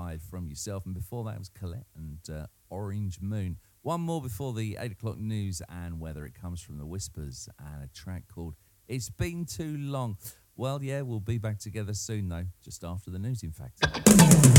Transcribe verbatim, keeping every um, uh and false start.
Side from yourself. And before that was Colette and uh, Orange Moon. One more before the eight o'clock news and weather. It comes from The Whispers and a track called It's Been Too Long. Well, yeah, we'll be back together soon, though, just after the news, in fact.